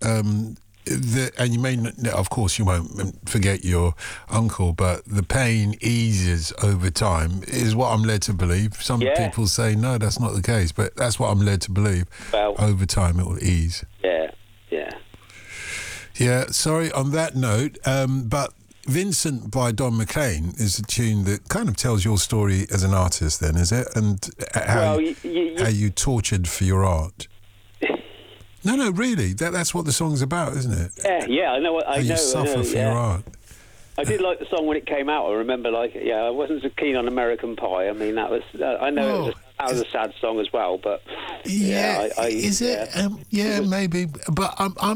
and you may not, of course you won't forget your uncle, but the pain eases over time is what I'm led to believe. Some people say no, that's not the case, but that's what I'm led to believe. Well, over time it will ease. Yeah, sorry on that note, but Vincent by Don McLean is a tune that kind of tells your story as an artist then, is it? And how you tortured for your art. No, really. That's what the song's about, isn't it? Yeah, I know. You suffer for your art. I did like the song when it came out. I remember, I wasn't so keen on American Pie. I mean, that was. I know that was a sad song as well, but is it? Yeah, maybe. But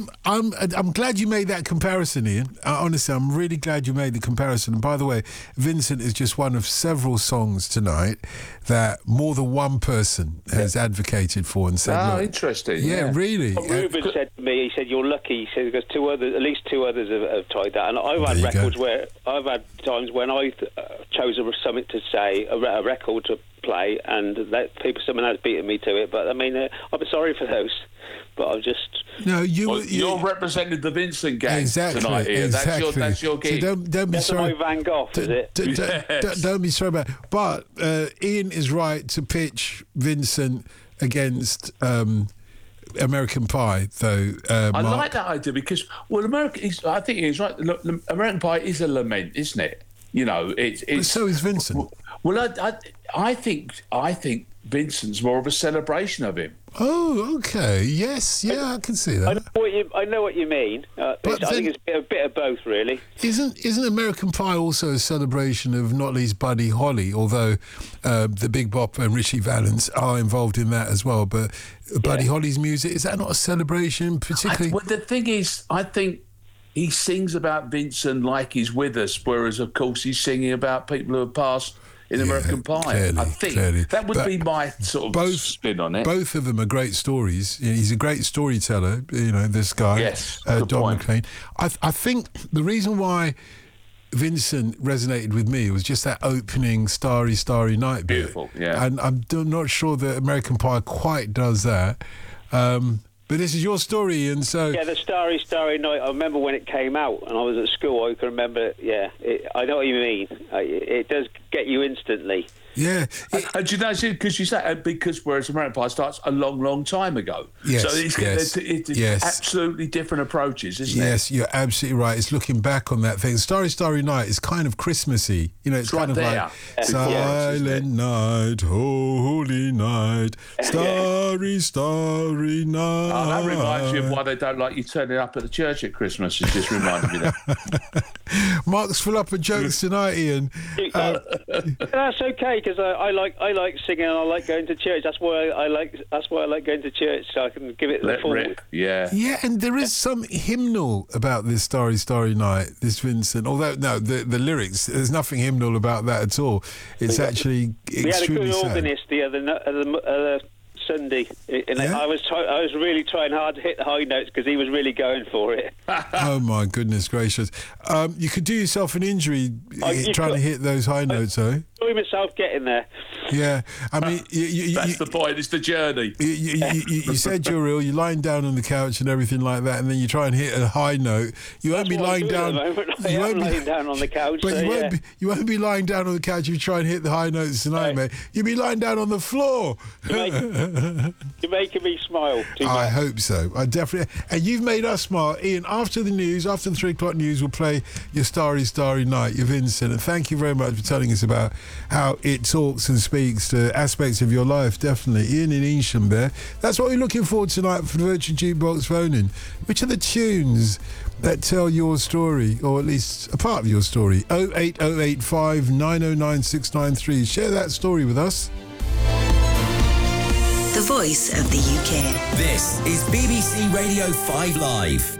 I'm glad you made that comparison, Ian. Honestly, I'm really glad you made the comparison. And by the way, Vincent is just one of several songs tonight that more than one person has advocated for and said, "Oh, interesting." Yeah, really. Well, Ruben said to me, he said, "You're lucky." He said, "Because at least two others have tried that." And I've had records where I've had times when I chose something to say, a record to play, and someone has beaten me to it. But I mean, I'm sorry for those. But I've just you're representing the Vincent gang tonight. Ian. Exactly. That's your gig. So don't be sorry. Van Gogh, is it? Don't be sorry about it. But Ian is right to pitch Vincent against American Pie, though. I like that idea because, I think he's right. Look, American Pie is a lament, isn't it? You know, it's. But so is Vincent. Well, I think Vincent's more of a celebration of him. Oh, okay. Yes, I can see that. I know what you mean. I think it's a bit of both, really. Isn't American Pie also a celebration of not least Buddy Holly? Although the Big Bop and Richie Valens are involved in that as well. But Buddy Holly's music, is that not a celebration, particularly? Well, the thing is, I think he sings about Vincent like he's with us, whereas of course he's singing about people who have passed in American Pie. I think that would be my sort of spin on it. Both of them are great stories. He's a great storyteller, this guy. Yes, Don McLean. I think the reason why Vincent resonated with me was just that opening Starry, Starry Night bit. Beautiful, yeah. And I'm not sure that American Pie quite does that. But this is your story, and so... Yeah, the Starry, Starry Night, I remember when it came out, and I was at school, I can remember, I know what you mean. It does get you instantly. Yeah. And you know, because you say, because whereas American Pie starts a long, long time ago. Yes, so it's absolutely different approaches, isn't it? Yes, you're absolutely right. It's looking back on that thing. Starry, Starry Night is kind of Christmassy. It's kind of there. Like Silent Night, Holy Night, Starry, Starry Night. Oh, that reminds me of why they don't like you turning up at the church at Christmas. It just reminded me of that. Mark's full up of jokes tonight, Ian. That's okay. Because I like singing and I like going to church. That's why I like going to church, so I can give it the full. Yeah, and there is some hymnal about this Starry, Starry Night, this Vincent. Although no, the lyrics, there's nothing hymnal about that at all. It's actually extremely sad. We had a good organist the other Sunday, and I was really trying hard to hit the high notes because he was really going for it. Oh my goodness gracious! You could do yourself an injury trying to hit those high notes, though. I enjoy myself getting there. Yeah, I mean, that's the point. It's the journey. You said you're ill. You're lying down on the couch and everything like that, and then you try and hit a high note. You won't be lying down. You won't be lying down on the couch. But you won't be lying down on the couch if you try and hit the high notes tonight, mate. You'll be lying down on the floor. You're making me smile too much. I hope so. I definitely. And you've made us smile, Ian. After the news, after the 3 o'clock news, we'll play your Starry, Starry Night, your Vincent. And thank you very much for telling us about how it talks and speaks to aspects of your life. Definitely, Ian in Easham there. That's what we're looking for tonight for the Virgin Jukebox phone-in. Which are the tunes that tell your story, or at least a part of your story? 08085 909 693. Share that story with us. The voice of the UK. This is BBC Radio 5 Live.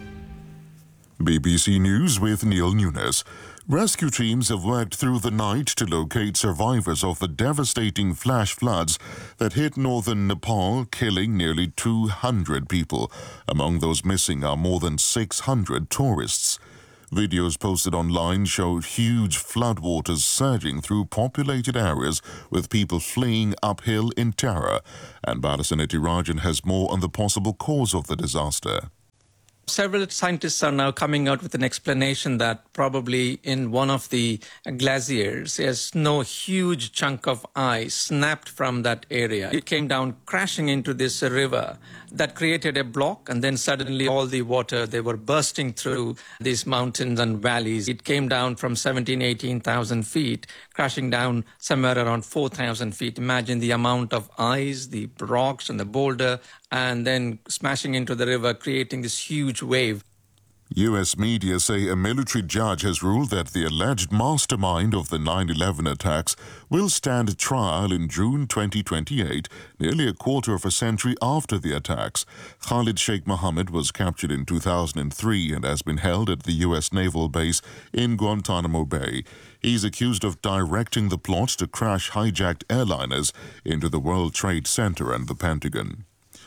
BBC News with Neil Nunes. Rescue teams have worked through the night to locate survivors of the devastating flash floods that hit northern Nepal, killing nearly 200 people. Among those missing are more than 600 tourists. Videos posted online showed huge floodwaters surging through populated areas with people fleeing uphill in terror. And Balasan Etirajan has more on the possible cause of the disaster. Several scientists are now coming out with an explanation that probably in one of the glaciers, there's no huge chunk of ice snapped from that area. It came down crashing into this river that created a block, and then suddenly all the water, they were bursting through these mountains and valleys. It came down from 18,000 feet, crashing down somewhere around 4,000 feet. Imagine the amount of ice, the rocks and the boulder, and then smashing into the river, creating this huge wave. U.S. media say a military judge has ruled that the alleged mastermind of the 9/11 attacks will stand trial in June 2028, nearly a quarter of a century after the attacks. Khalid Sheikh Mohammed was captured in 2003 and has been held at the U.S. naval base in Guantanamo Bay. He's accused of directing the plot to crash hijacked airliners into the World Trade Center and the Pentagon.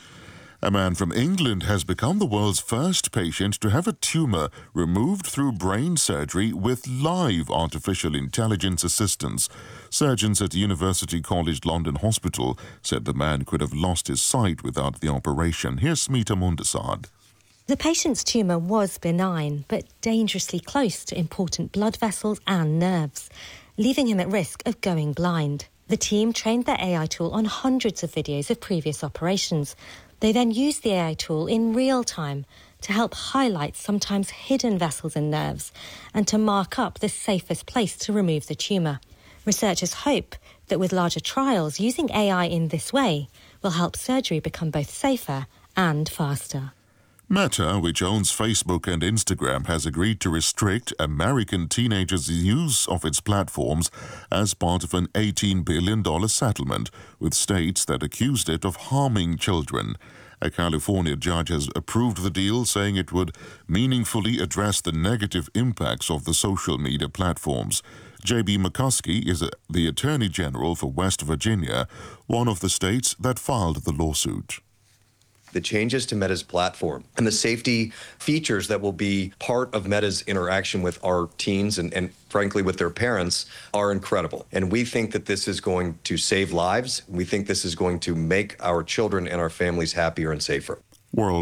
A man from England has become the world's first patient to have a tumor removed through brain surgery with live artificial intelligence assistance. Surgeons at University College London Hospital said the man could have lost his sight without the operation. Here's Smita Mundasad. The patient's tumour was benign, but dangerously close to important blood vessels and nerves, leaving him at risk of going blind. The team trained their AI tool on hundreds of videos of previous operations. They then used the AI tool in real time to help highlight sometimes hidden vessels and nerves and to mark up the safest place to remove the tumour. Researchers hope that with larger trials, using AI in this way will help surgery become both safer and faster. Meta, which owns Facebook and Instagram, has agreed to restrict American teenagers' use of its platforms as part of an $18 billion settlement with states that accused it of harming children. A California judge has approved the deal, saying it would meaningfully address the negative impacts of the social media platforms. J.B. McCuskey is the Attorney General for West Virginia, one of the states that filed the lawsuit. The changes to Meta's platform and the safety features that will be part of Meta's interaction with our teens and frankly with their parents are incredible. And we think that this is going to save lives. We think this is going to make our children and our families happier and safer. World